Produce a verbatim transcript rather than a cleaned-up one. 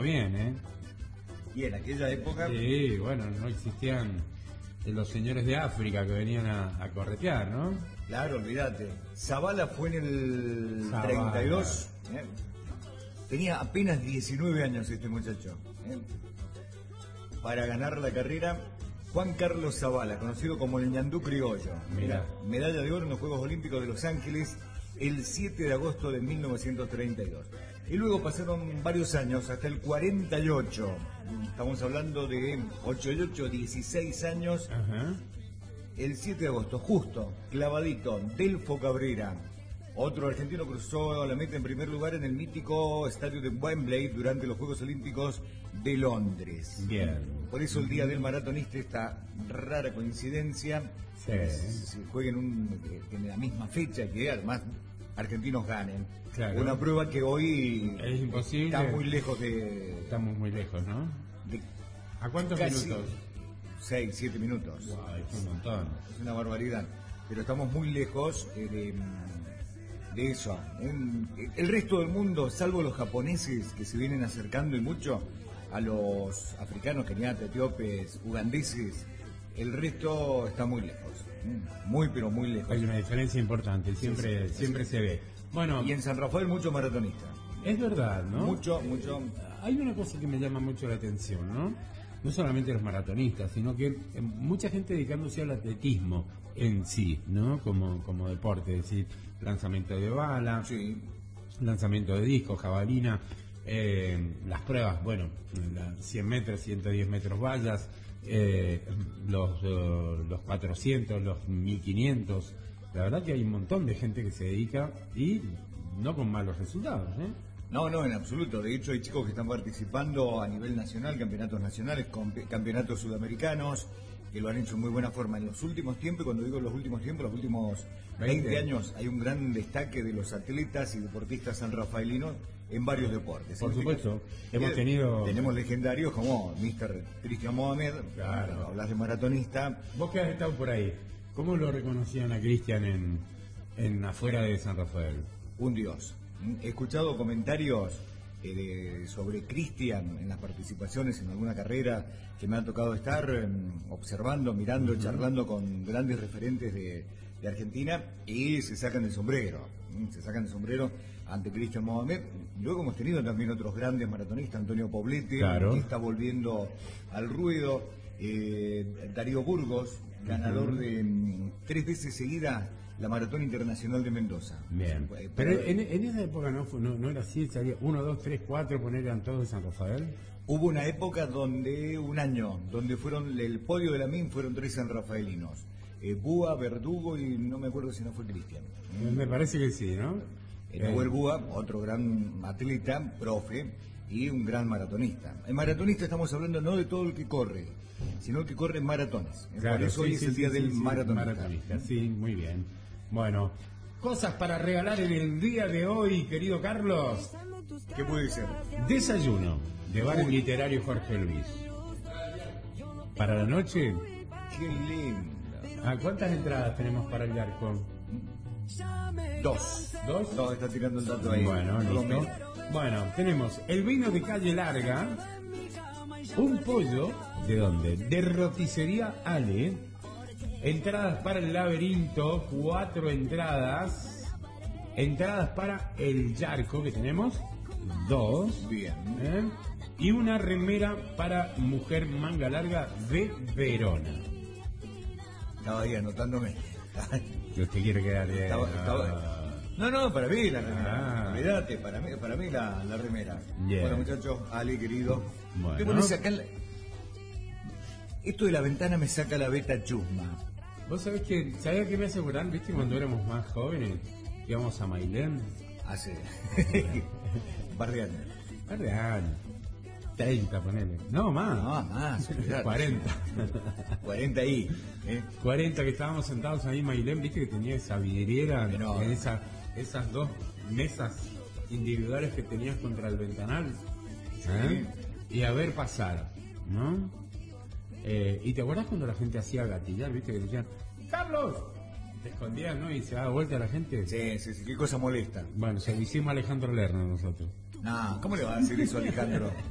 bien, ¿eh? Y en aquella época... Sí, bueno, no existían los señores de África que venían a, a corretear, ¿no? Claro, olvídate. Zavala fue en el Zavala. treinta y dos. ¿eh? Tenía apenas diecinueve años este muchacho. ¿eh? Para ganar la carrera, Juan Carlos Zavala, conocido como el ñandú criollo. Mirá. Era medalla de oro en los Juegos Olímpicos de Los Ángeles el siete de agosto de mil novecientos treinta y dos. Y luego pasaron varios años, hasta el cuarenta y ocho. Estamos hablando de ocho y ocho, dieciséis años. Ajá. El siete de agosto, justo, clavadito, Delfo Cabrera. Otro argentino cruzó la meta en primer lugar en el mítico estadio de Wembley durante los Juegos Olímpicos de Londres. Bien. Por eso el día del maratonista, esta rara coincidencia, Sí. se juegue en, un, en la misma fecha, que además argentinos ganen. Claro. Una prueba que hoy Es imposible. está muy lejos de... Estamos muy lejos, ¿no? de ¿A cuántos casi minutos? seis, siete minutos. Wow, es un montón. Es una barbaridad. Pero estamos muy lejos eh, de, de eso. En- el resto del mundo, salvo los japoneses que se vienen acercando y mucho a los africanos, keniatas, etíopes, ugandeses, el resto está muy lejos. Mm, Muy, pero muy lejos. Hay una diferencia importante, siempre, Sí, sí, siempre se ve. Bueno, Y en San Rafael, mucho maratonista. es verdad, ¿no? Mucho, mucho. Hay una cosa que me llama mucho la atención, ¿no? No solamente los maratonistas, sino que eh, mucha gente dedicándose al atletismo en sí, ¿no? Como, como deporte, es decir, lanzamiento de bala, Sí. lanzamiento de disco, jabalina, eh, las pruebas, bueno, la cien metros, ciento diez metros vallas, eh, los, eh, los cuatrocientos, los mil quinientos. La verdad que hay un montón de gente que se dedica y no con malos resultados, ¿eh? No, no, en absoluto. De hecho, hay chicos que están participando a nivel nacional, campeonatos nacionales, comp- campeonatos sudamericanos, que lo han hecho en muy buena forma. En los últimos tiempos, y cuando digo los últimos tiempos, los últimos veinte años, hay un gran destaque de los atletas y deportistas sanrafaelinos en varios deportes. Por En este supuesto, caso, hemos eh, tenido- Tenemos legendarios como míster Cristian Mohamed, Claro. hablas de maratonista. Vos que has estado por ahí, ¿cómo lo reconocían a Cristian en, en afuera de San Rafael? Un dios. He escuchado comentarios eh, de- sobre Cristian en las participaciones en alguna carrera que me ha tocado estar eh, observando, mirando, charlando con grandes referentes de, de Argentina y se sacan el sombrero. ¿m? Se sacan el sombrero ante Cristian Mohamed. Luego hemos tenido también otros grandes maratonistas, Antonio Poblete, Claro. que está volviendo al ruedo, eh, Darío Burgos, ganador de mm, tres veces seguidas la Maratón Internacional de Mendoza. Bien. Eh, Pero en, en esa época no, fue- no, no era así, salía uno, dos, tres, cuatro, poner eran todos de San Rafael. Hubo una época donde, un año, donde fueron, el podio de la M I M fueron tres sanrafaelinos. Eh, Búa, Verdugo y no me acuerdo si no fue Cristian. Me parece que sí, ¿no? Eh, Nahuel Búa, otro gran atleta, profe, y un gran maratonista. El maratonista estamos hablando no de todo el que corre, sino el que corre en maratones. Claro, Por eso sí, hoy sí, es el sí, día sí, del sí, maratonista. maratonista. Sí, muy bien. Bueno, cosas para regalar en el día de hoy, querido Carlos. ¿Qué puede ser? Desayuno de Bar Uy. Literario Jorge Luis. Para la noche, Qué lindo. ¿a cuántas entradas tenemos para el arco? Dos. ¿Dos? No, está tirando el dato ahí. Bueno, listo. Romero. Bueno, tenemos el vino de calle larga, un pollo, ¿de dónde? De roticería Ale, entradas para el laberinto, cuatro entradas, entradas para el Yarco, que tenemos dos, Bien. ¿eh? Y una remera para mujer manga larga de Verona. Estaba ahí anotándome. Si usted quiere quedar bien. Estaba- estaba- No, no, para mí la remera. Ah. Olvídate, para mí, para mí la, la remera. Bien. Bueno, muchachos, Ale, querido. Bueno. ¿Qué pones acá en la- Esto de la ventana me saca la beta chusma. Vos sabés que, ¿sabés qué me aseguran? ¿Viste cuando éramos más jóvenes? Íbamos a Mailén. Hace. Bardeando. Par de años. treinta, ponele. No, más. No, más, olvidate. cuarenta. cuarenta ahí. ¿eh? cuarenta que estábamos sentados ahí en Mailén, viste que tenía esa vidriera, No. en esa, esas dos mesas individuales que tenías contra el ventanal. ¿eh? Y a ver pasar, ¿no? Eh, ¿Y te acuerdas cuando la gente hacía gatillar, viste que decían, ¡Carlos! Te escondías, ¿no? Y se daba vuelta a la gente. Sí, sí, sí, qué cosa molesta. Bueno, se lo hicimos a Alejandro Lerner nosotros. No, ¿cómo le va a decir eso a Alejandro?